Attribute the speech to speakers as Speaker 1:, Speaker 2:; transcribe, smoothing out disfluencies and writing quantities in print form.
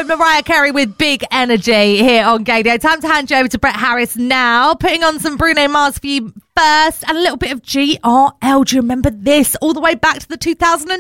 Speaker 1: Mariah Carey with Big Energy here on Gaydio. Time to hand you over to Brett Harris now, putting on some Bruno Mars for you first and a little bit of GRL. Do you remember this? All the way back to the 2010s.